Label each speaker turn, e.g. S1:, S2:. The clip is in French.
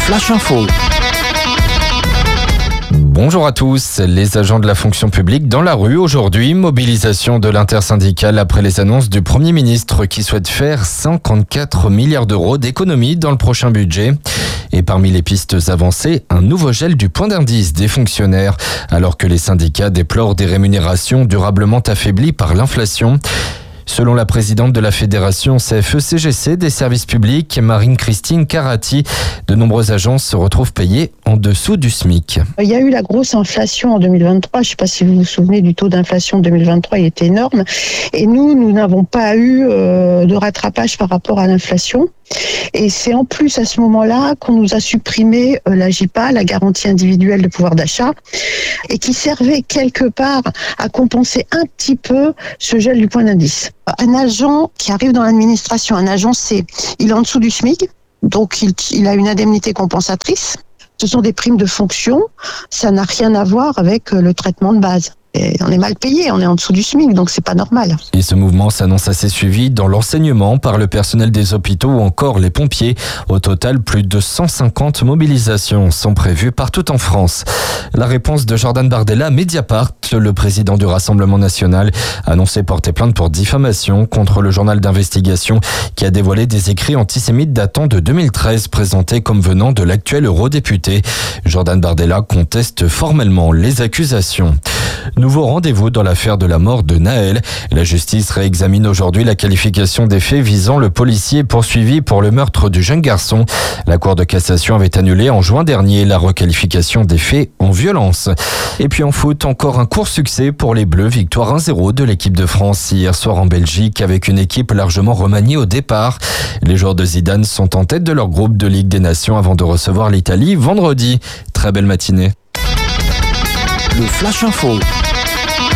S1: Flash Info.
S2: Bonjour à tous. Les agents de la fonction publique dans la rue aujourd'hui. Mobilisation de l'intersyndicale après les annonces du Premier ministre qui souhaite faire 54 milliards d'euros d'économies dans le prochain budget. Et parmi les pistes avancées, un nouveau gel du point d'indice des fonctionnaires, alors que les syndicats déplorent des rémunérations durablement affaiblies par l'inflation. Selon la présidente de la fédération CFE-CGC des services publics, Marine-Christine Carati, de nombreux agents se retrouvent payés en dessous du SMIC.
S3: Il y a eu la grosse inflation en 2023. Je ne sais pas si vous vous souvenez du taux d'inflation de 2023, il était énorme. Et nous n'avons pas eu de rattrapage par rapport à l'inflation. Et c'est en plus à ce moment-là qu'on nous a supprimé la JPA, la garantie individuelle de pouvoir d'achat, et qui servait quelque part à compenser un petit peu ce gel du point d'indice. Un agent qui arrive dans l'administration, un agent il est en dessous du SMIC, donc il a une indemnité compensatrice. Ce sont des primes de fonction, ça n'a rien à voir avec le traitement de base. Et on est mal payé, on est en dessous du SMIC, donc c'est pas normal.
S2: Et ce mouvement s'annonce assez suivi dans l'enseignement par le personnel des hôpitaux ou encore les pompiers. Au total, plus de 150 mobilisations sont prévues partout en France. La réponse de Jordan Bardella, Mediapart, le président du Rassemblement national, a annoncé porter plainte pour diffamation contre le journal d'investigation qui a dévoilé des écrits antisémites datant de 2013 présentés comme venant de l'actuel eurodéputé. Jordan Bardella conteste formellement les accusations. Nouveau rendez-vous dans l'affaire de la mort de Naël. La justice réexamine aujourd'hui la qualification des faits visant le policier poursuivi pour le meurtre du jeune garçon. La Cour de cassation avait annulé en juin dernier la requalification des faits en violence. Et puis en foot, encore un court succès pour les Bleus. Victoire 1-0 de l'équipe de France hier soir en Belgique avec une équipe largement remaniée au départ. Les joueurs de Zidane sont en tête de leur groupe de Ligue des Nations avant de recevoir l'Italie vendredi. Très belle matinée.
S1: Le Flash Info.